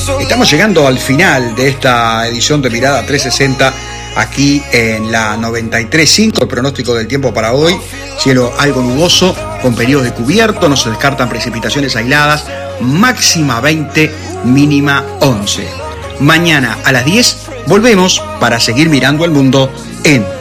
Estamos llegando al final de esta edición de Mirada 360 aquí en la 93.5. El pronóstico del tiempo para hoy: cielo algo nuboso con periodos de cubierto, no se descartan precipitaciones aisladas, máxima 20, mínima 11. Mañana a las 10 volvemos para seguir mirando al mundo en